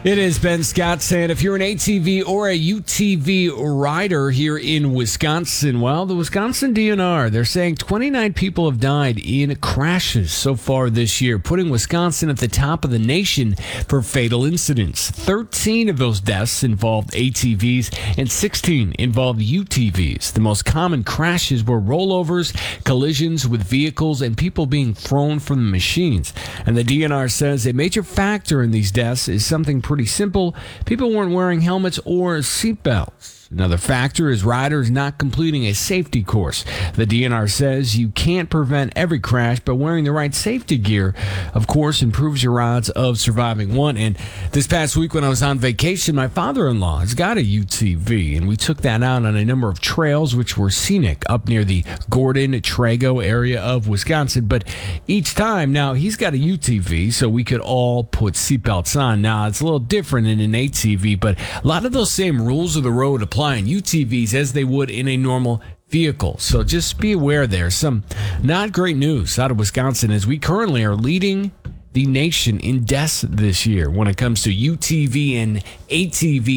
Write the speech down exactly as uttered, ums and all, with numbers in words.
It is Ben Scott saying if you're an A T V or a U T V rider here in Wisconsin, well, the Wisconsin D N R, they're saying twenty-nine people have died in crashes so far this year, putting Wisconsin at the top of the nation for fatal incidents. thirteen of those deaths involved A T Vs and sixteen involved U T Vs. The most common crashes were rollovers, collisions with vehicles, and people being thrown from the machines. And the D N R says a major factor in these deaths is something pretty simple. People weren't wearing helmets or seatbelts. Another factor is riders not completing a safety course. The D N R says you can't prevent every crash, but wearing the right safety gear, of course, improves your odds of surviving one. And this past week when I was on vacation, my father-in-law has got a U T V, and we took that out on a number of trails which were scenic up near the Gordon-Trago area of Wisconsin. But each time, now he's got a U T V, so we could all put seatbelts on. Now, it's a little different in an A T V, but a lot of those same rules of the road apply in U T Vs as they would in a normal vehicle. So just be aware there. Some not great news out of Wisconsin as we currently are leading the nation in deaths this year when it comes to U T V and A T V